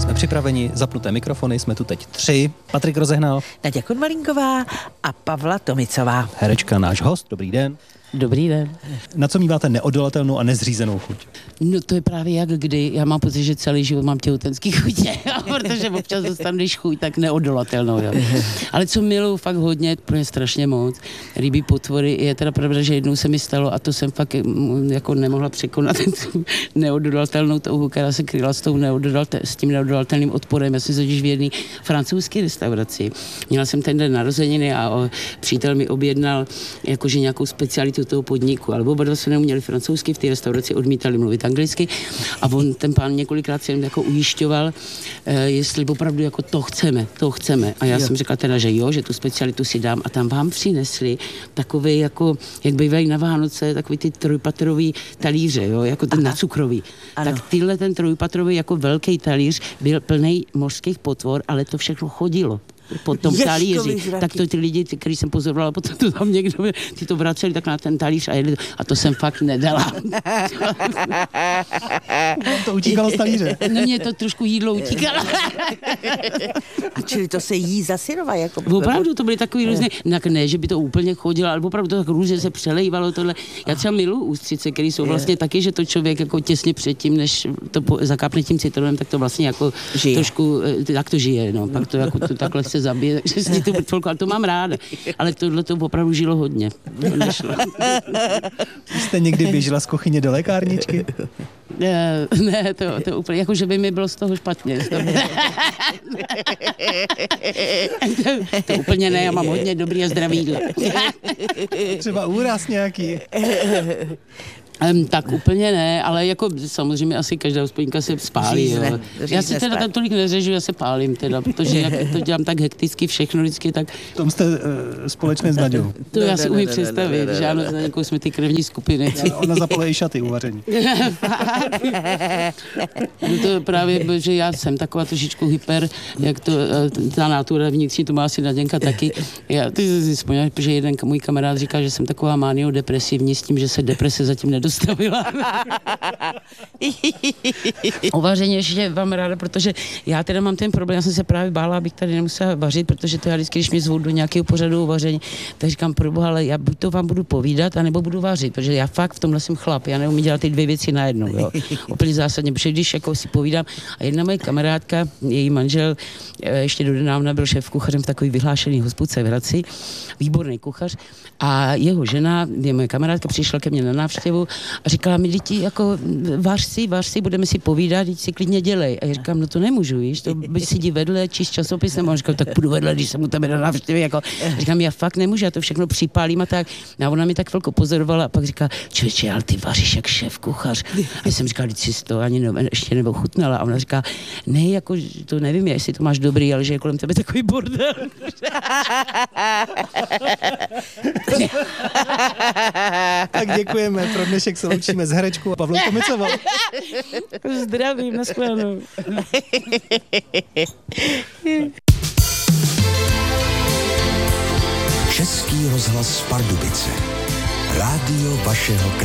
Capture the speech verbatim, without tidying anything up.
Jsme připraveni, zapnuté mikrofony, jsme tu teď tři. Patrik Rozehnal, Naďa Konvalinková a Pavla Tomicová. herečka, náš host, dobrý den. Dobrý den. Na co míváte neodolatelnou a nezřízenou chuť? No to je právě jak kdy. Já mám pocit, že celý život mám těhotenský chutě, protože občas dostanu, když chuť, tak neodolatelnou. Jo. Ale co miluju fakt hodně, pro mě strašně moc, rybí potvory, je teda pravda, že jednou se mi stalo a to jsem fakt jako nemohla překonat tu neodolatelnou touhu, která se kryla s, tou neododalte, s tím neodolatelným odporem. Já jsem totiž v jedné francouzské restauraci. Měla jsem ten den narozeniny a o, přítel mi objednal jakože nějakou specialitu toho podniku, ale oba dva se neuměli francouzsky, v té restauraci odmítali mluvit anglicky a on, ten pán několikrát se jim jako ujišťoval, eh, jestli opravdu jako to chceme, to chceme. A já jo. jsem řekla teda, že jo, že tu specialitu si dám a tam vám přinesli takový jako, jak bývají na Vánoce, takový ty trojpatrový talíře, jo, jako ten nacukrový. Ano. Tak tyhle ten trojpatrový jako velký talíř byl plný mořských potvor, ale to všechno chodilo po tom talíři. Tak to ty lidi, ty, který jsem pozorovala, potom to tam někdo, ty to vraceli tak na ten talíř a jedli to. A to jsem fakt nedala. To utíkalo z talíře. No mě to trošku jídlo utíkalo. A čili to se jí za syrova? Jako... Opravdu to byly takový různé, ne, že by to úplně chodilo, ale opravdu to tak různě se přelejvalo tohle. Já třeba miluji ústřice, které jsou vlastně taky, že to člověk jako těsně předtím, než to zakápne tím citronem, tak to vlastně jako žije. Trošku, tak to žije, no. Pak to jako to takhle se zabije, takže si tu mrtvolku, ale to mám ráda. Ale tohle to opravdu žilo hodně. Jste někdy běžela z kuchyně do lékárničky? Ne, ne to, to úplně, jako že by mi bylo z toho špatně. to, to úplně ne, já mám hodně dobrý a zdravý jídlo. Třeba úraz nějaký. Um, tak úplně ne, ale jako samozřejmě asi každá hospodinka se spálí. Řízne, jo. Já si teda tam tolik neřežu, já se pálím teda, protože jak to dělám tak hekticky všechno vždycky, tak... V tom jste uh, společné s Naďou. To já si umím představit, že ano, s Naďou jsme ty krevní skupiny. Ona zapala i šaty uvaření. No to právě, že já jsem taková trošičku hyper, jak to, ta natura vnitřní, to má asi Naděnka taky. Já, ty si vzpomněl, že jeden můj kamarád říká, že jsem taková maniodepresivní s tím, že se deprese zatím nedostavila. O vaření ještě vám ráda, protože já teda mám ten problém, já jsem se právě bála, abych tady nemusela vařit, protože to já vždycky, když mě zvou do nějakého pořadu o vaření, tak říkám, proboha, ale já buď to vám budu povídat, anebo budu vařit, protože já fakt v tomhle jsem chlap, já neumím dělat ty dvě věci najednou, jo. Úplně zásadně, protože když jako si povídám, a jedna moje kamarádka, její manžel, ještě donedávna byl šéf kuchařem v takový vyhlášený hospodce v Hradci, výborný kuchař, a jeho žena, je moje kamarádka, přišla ke mně na návštěvu a říkala mi, děti, jako vař si, vař si, budeme si povídat, děti si klidně dělej. A já říkám, no to nemůžu, víš, to by si jdi vedle, číst časopis, nebo říkám, tak půjdu vedle, když jsem u tebe na návštěvě, jako, říkám, já fakt nemůžu, já to všechno připálím a tak. A ona mi tak chvilku pozorovala a pak říká, člověče, ale ty vaříš jak šéf kuchař. A já jsem říkal, když jsi to ani ne, ještě neochutnala. A ona říká, ne, jako to nevím, jestli to máš dobrý, ale že je kolem tebe takový bordel. Tak děkujeme, pro dnešek se loučíme s herečkou Pavlou Tomicovou. Zdravím, nashledanou. Český rozhlas Pardubice. Rádio vašeho kraje.